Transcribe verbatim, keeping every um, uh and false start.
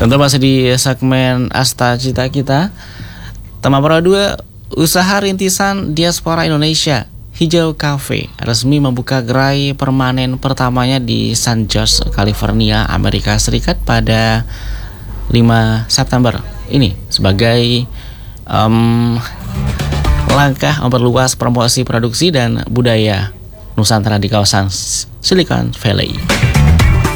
Tentu masih di segmen Asta Cita Kita. Tema Pro dua, usaha rintisan diaspora Indonesia Hijau Cafe resmi membuka gerai permanen pertamanya di San Jose, California, Amerika Serikat pada lima September ini sebagai um, langkah memperluas promosi produksi dan budaya Nusantara di kawasan Silicon Valley.